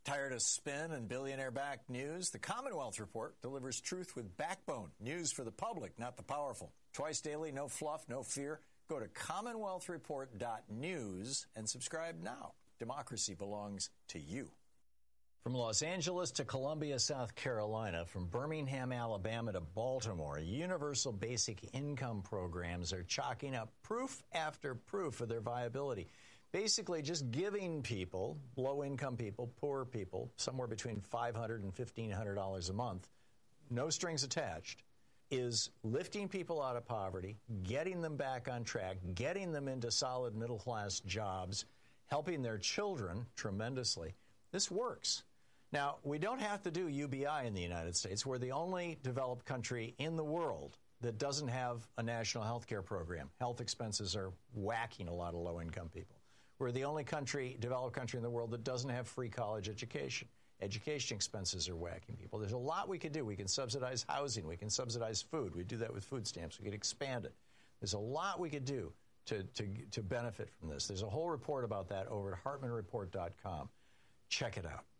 Tired of spin and billionaire-backed news? The Commonwealth Report delivers truth with backbone. News for the public, not the powerful. Twice daily, no fluff, no fear. Go to commonwealthreport.news and subscribe now. Democracy belongs to you. From Los Angeles to Columbia, South Carolina, from Birmingham, Alabama to Baltimore, universal basic income programs are chalking up proof after proof of their viability. Basically, just giving people, low-income people, poor people, somewhere between $500 and $1,500 a month, no strings attached, is lifting people out of poverty, getting them back on track, getting them into solid middle-class jobs, helping their children tremendously. This works. Now, we don't have to do UBI in the United States. We're the only developed country in the world that doesn't have a national health care program. Health expenses are whacking a lot of low-income people. We're the only developed country in the world that doesn't have free college education. Education expenses are whacking people. There's a lot we could do. We can subsidize housing. We can subsidize food. We do that with food stamps. We could expand it. There's a lot we could do to benefit from this. There's a whole report about that over at HartmanReport.com. Check it out.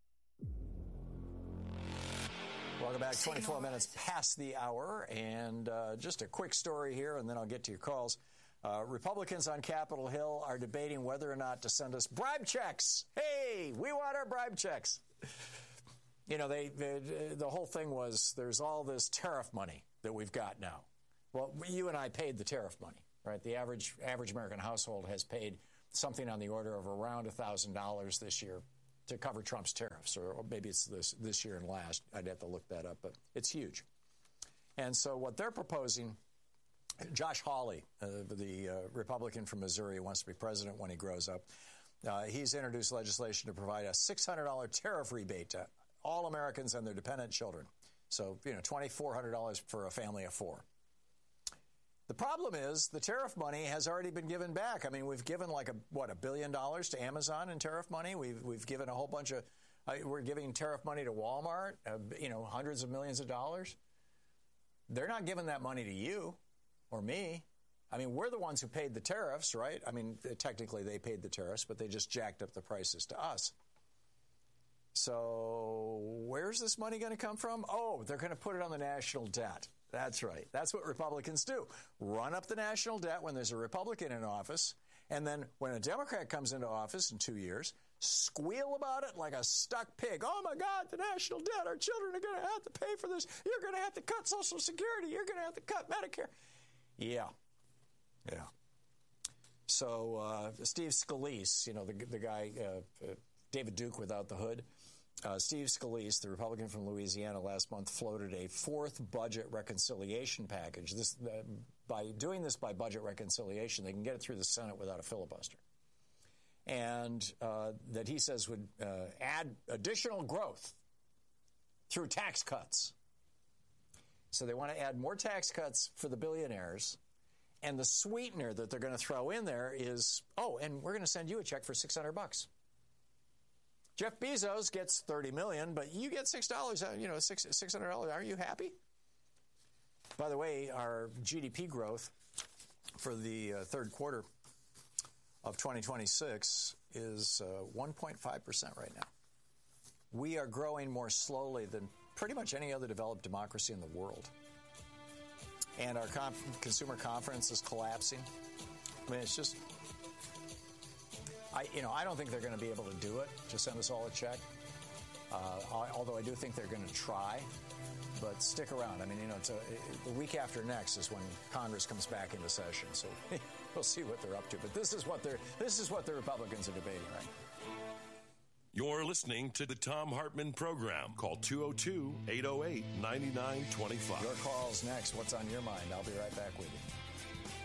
Welcome back. 24 minutes past the hour. And just a quick story here, and then I'll get to your calls. Republicans on Capitol Hill are debating whether or not to send us bribe checks. Hey, we want our bribe checks. You know, the whole thing was there's all this tariff money that we've got now. Well, you and I paid the tariff money, right? The average American household has paid something on the order of around $1,000 this year to cover Trump's tariffs, or maybe it's this year and last. I'd have to look that up, but it's huge. And so what they're proposing, Josh Hawley, the Republican from Missouri who wants to be president when he grows up, he's introduced legislation to provide a $600 tariff rebate to all Americans and their dependent children. So, $2,400 for a family of four. The problem is the tariff money has already been given back. I mean, we've given $1 billion to Amazon in tariff money. We've given a whole bunch of, we're giving tariff money to Walmart, hundreds of millions of dollars. They're not giving that money to you or me. I mean, we're the ones who paid the tariffs, right? I mean, technically they paid the tariffs, but they just jacked up the prices to us. So where's this money going to come from? Oh, they're going to put it on the national debt. That's right. That's what Republicans do. Run up the national debt when there's a Republican in office, and then when a Democrat comes into office in 2 years, squeal about it like a stuck pig. Oh, my God, the national debt. Our children are going to have to pay for this. You're going to have to cut Social Security. You're going to have to cut Medicare. Yeah. So Steve Scalise, the guy, David Duke without the hood, Steve Scalise, the Republican from Louisiana, last month floated a fourth budget reconciliation package. By doing this by budget reconciliation, they can get it through the Senate without a filibuster. And that he says would add additional growth through tax cuts. So they want to add more tax cuts for the billionaires. And the sweetener that they're going to throw in there is, and we're going to send you a check for $600. Jeff Bezos gets $30 million, but you get $6, $600. Aren't you happy? By the way, our GDP growth for the third quarter of 2026 is 1.5% right now. We are growing more slowly than pretty much any other developed democracy in the world. And our consumer confidence is collapsing. I mean, it's just, I don't think they're going to be able to do it, to send us all a check. Although I do think they're going to try. But stick around. I mean, it's the week after next is when Congress comes back into session. So we'll see what they're up to. But this is what the Republicans are debating right now. You're listening to the Thom Hartmann Program. Call 202-808-9925. Your call's next. What's on your mind? I'll be right back with you.